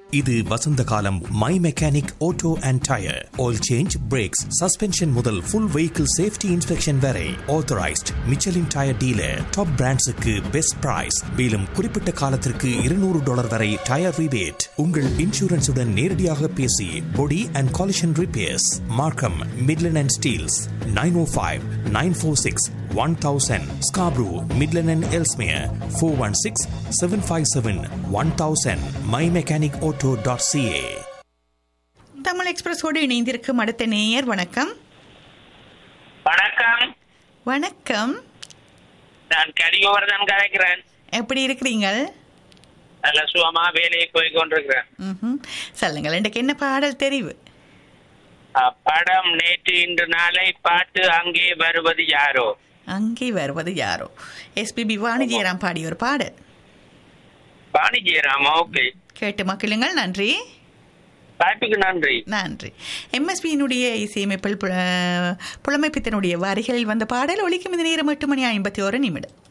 இது வசந்த காலம். My mechanic auto and tyre oil change, breaks, suspension முதல் ஃபுல் வெஹிக்கிள் சேஃப்டி இன்ஸ்பெக்ஷன் வரை authorised Michelin tyre dealer. Top பிராண்ட்ஸுக்கு best price. மேலும் குறிப்பிட்ட காலத்திற்கு $200 வரை டயர் ரிபேட். உங்கள் இன்சூரன்ஸுடன் நேரடியாக பேசி பொடி அண்ட் காலிஷன் ரிப்பேர்ஸ் மார்க்கம், Midland and Steeles. 905-946-1000 Scarborough, Midland and Ellesmere. 416-757-1000 mymechanicauto.ca. Tamil எக்ஸ்பிரஸோடு இணைந்திருக்கும் அடுத்த நேயர். வணக்கம். வணக்கம். வணக்கம், நான் கரியோவர்தன் கதைக்கிறேன். எப்படி இருக்கிறீங்க? நல்ல சுகமா வேலையை போய் கொண்டிருக்கிறேன். சொல்லுங்கள், இன்றைக்கு என்ன பாடல் தெரிவு? படம் நேற்று இன்று நாளை, பாட்டு அங்கே வருவது யாரோ. அங்கே வருவது யாரோ. எஸ்பிபி வாணிஜெயராம் பாடிய ஒரு பாடல். வாணிஜெயராமா? ஓகே, கேட்டு மக்களுங்கள். நன்றி. பாட்டுக்கு நன்றி. நன்றி. எம்எஸ்பியினுடைய இசையமைப்பில் புலமைப்பித்தனுடைய வரிகளில் வந்த பாடல் ஒலிக்கும் இந்த நேரம் 8:51.